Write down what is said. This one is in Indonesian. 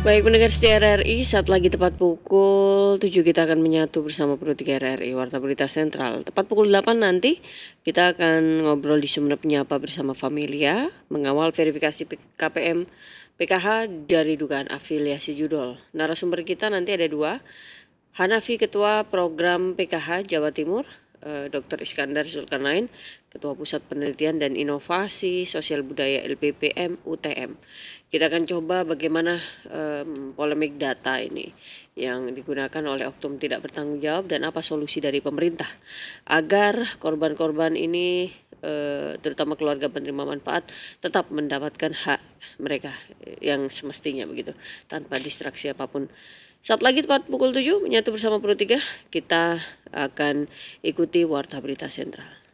Baik pendengar setia RRI, saat lagi tepat pukul 7 kita akan menyatu bersama Pro 3 RRI Warta Berita Sentral. Tepat pukul 8 nanti kita akan ngobrol di Sumeneb Menyapa bersama Familia, mengawal verifikasi KPM PKH dari dugaan afiliasi judol. Narasumber kita nanti ada dua, Hanafi Ketua Program PKH Jawa Timur, Dr. Iskandar Zulkarnain, Ketua Pusat Penelitian dan Inovasi Sosial Budaya LPPM UTM. Kita akan coba bagaimana polemik data ini yang digunakan oleh oknum tidak bertanggung jawab dan apa solusi dari pemerintah agar korban-korban ini terutama keluarga penerima manfaat tetap mendapatkan hak mereka yang semestinya begitu tanpa distraksi apapun. Saat lagi tepat pukul 7 menyatu bersama Pro 3 kita akan ikuti Warta Berita Sentral.